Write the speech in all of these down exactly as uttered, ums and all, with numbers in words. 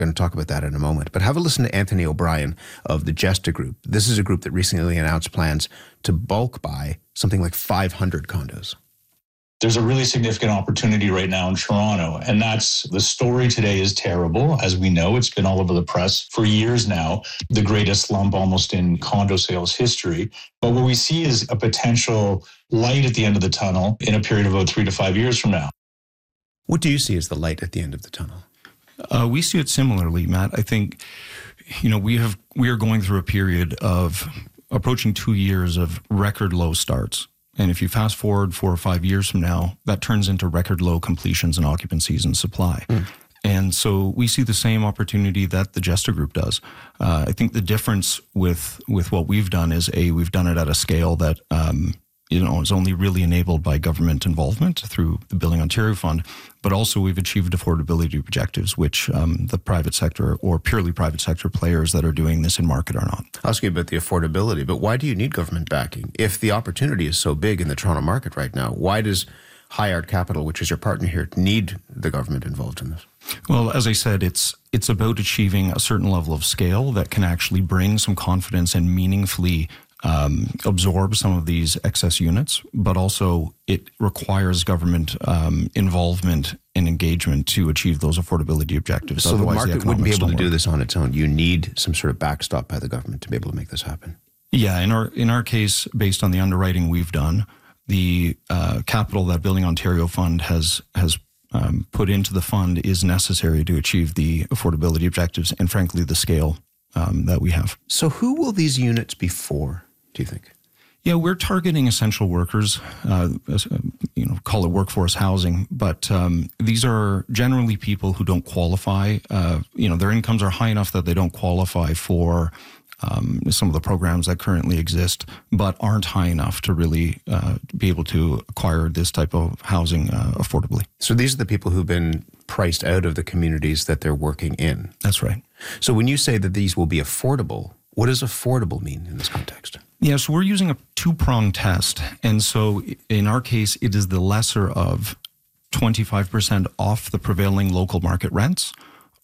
We're going to talk about that in a moment. But have a listen to Anthony O'Brien of the Gesta Group. This is a group that recently announced plans to bulk buy something like five hundred condos. There's a really significant opportunity right now in Toronto, and that's the story today is terrible. As we know, it's been all over the press for years now, the greatest slump almost in condo sales history. But what we see is a potential light at the end of the tunnel in a period of about three to five years from now. What do you see as the light at the end of the tunnel? Uh, we see it similarly, Matt. I think, you know, we have we are going through a period of approaching two years of record low starts. And if you fast forward four or five years from now, that turns into record low completions and occupancies and supply. Mm. And so we see the same opportunity that the Gesta Group does. Uh, I think the difference with with what we've done is, A, we've done it at a scale that, um, you know, is only really enabled by government involvement through the Building Ontario Fund, but also we've achieved affordability objectives, which um, the private sector or purely private sector players that are doing this in market are not. I'll ask you about the affordability, but why do you need government backing? If the opportunity is so big in the Toronto market right now, why does High Art Capital, which is your partner here, need the government involved in this? Well, as I said, it's it's about achieving a certain level of scale that can actually bring some confidence and meaningfully Um, absorb some of these excess units, but also it requires government um, involvement and engagement to achieve those affordability objectives. So Otherwise, the market the wouldn't be able to do this on its own. You need some sort of backstop by the government to be able to make this happen. Yeah, in our in our case, based on the underwriting we've done, the uh, capital that Building Ontario Fund has has um, put into the fund is necessary to achieve the affordability objectives and, frankly, the scale um, that we have. So who will these units be for, do you think? Yeah, we're targeting essential workers, uh, you know, call it workforce housing, but um, these are generally people who don't qualify. Uh, you know, their incomes are high enough that they don't qualify for um, some of the programs that currently exist, but aren't high enough to really uh, be able to acquire this type of housing uh, affordably. So these are the people who've been priced out of the communities that they're working in. That's right. So when you say that these will be affordable, what does affordable mean in this context? Yeah, so we're using a two-pronged test. And so in our case, it is the lesser of twenty-five percent off the prevailing local market rents,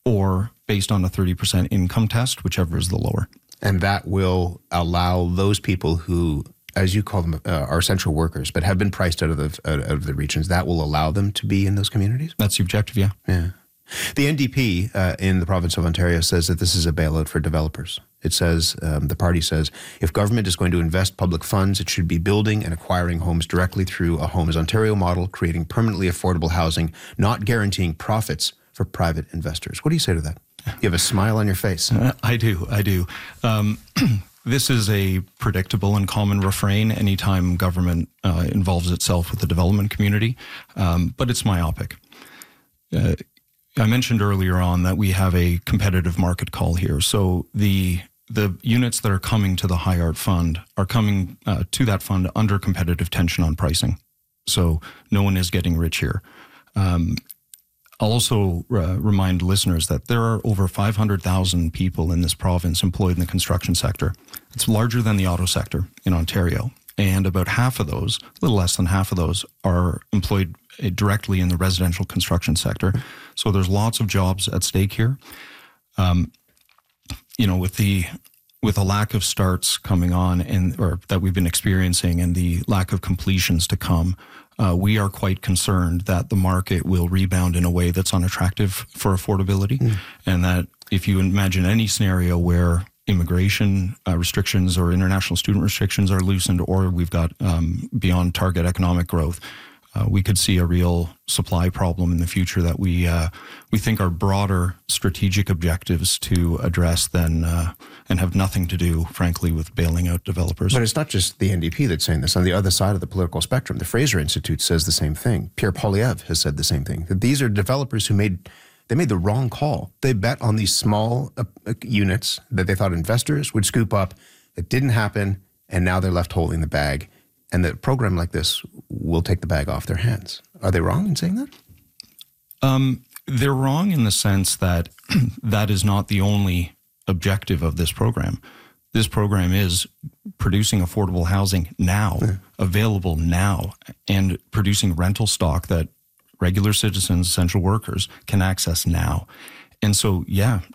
or based on a thirty percent income test, whichever is the lower. And that will allow those people who, as you call them, uh, are essential workers, but have been priced out of the out of the regions, that will allow them to be in those communities? That's the objective, yeah. Yeah. The N D P uh, in the province of Ontario says that this is a bailout for developers. It says, um, the party says, if government is going to invest public funds, it should be building and acquiring homes directly through a Homes Ontario model, creating permanently affordable housing, not guaranteeing profits for private investors. What do you say to that? You have a smile on your face. Uh, I do, I do. Um, this is a predictable and common refrain anytime government uh, involves itself with the development community, um, but it's myopic. Uh, I mentioned earlier on that we have a competitive market call here. So the the units that are coming to the High Art Fund are coming uh, to that fund under competitive tension on pricing. So no one is getting rich here. Um, I'll also uh, remind listeners that there are over five hundred thousand people in this province employed in the construction sector. It's larger than the auto sector in Ontario. And about half of those, a little less than half of those, are employed directly in the residential construction sector. So there's lots of jobs at stake here. Um, you know, with the with a lack of starts coming on and or that we've been experiencing and the lack of completions to come, uh, we are quite concerned that the market will rebound in a way that's unattractive for affordability. Mm. And that if you imagine any scenario where immigration uh, restrictions or international student restrictions are loosened, or we've got um, beyond target economic growth, Uh, we could see a real supply problem in the future that we uh, we think are broader strategic objectives to address than uh, and have nothing to do, frankly, with bailing out developers. But it's not just the N D P that's saying this. On the other side of the political spectrum, the Fraser Institute says the same thing. Pierre Poilievre has said the same thing. That these are developers who made they made the wrong call. They bet on these small uh, units that they thought investors would scoop up. It didn't happen, and now they're left holding the bag. And that a program like this will take the bag off their hands. Are they wrong in saying that? Um, they're wrong in the sense that that is not the only objective of this program. This program is producing affordable housing now, yeah. available now, and producing rental stock that regular citizens, essential workers, can access now. And so, yeah,